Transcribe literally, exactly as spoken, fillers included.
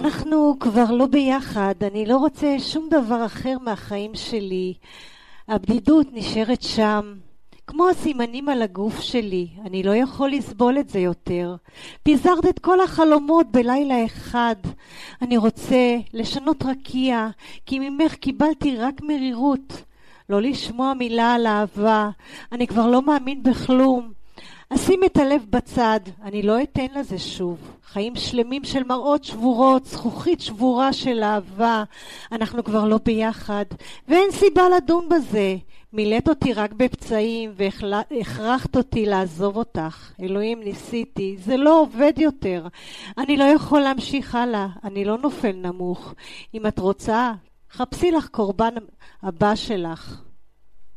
אנחנו כבר לא ביחד, אני לא רוצה שום דבר אחר מהחיים שלי. הבדידות נשארת שם, כמו הסימנים על הגוף שלי, אני לא יכול לסבול את זה יותר. פיזרת את כל החלומות בלילה אחד. אני רוצה לשנות רקיע, כי ממך קיבלתי רק מרירות. לא לשמוע מילה על אהבה, אני כבר לא מאמין בכלום. אשים את הלב בצד, אני לא אתן לזה שוב. חיים שלמים של מראות שבורות, זכוכית שבורה של אהבה. אנחנו כבר לא ביחד, ואין סיבה לדון בזה. מילאת אותי רק בפצעים, והכרחת אותי לעזוב אותך. אלוהים, ניסיתי, זה לא עובד יותר. אני לא יכול להמשיך הלאה, אני לא נופל נמוך. אם את רוצה, חפשי לך קורבן הבא שלך.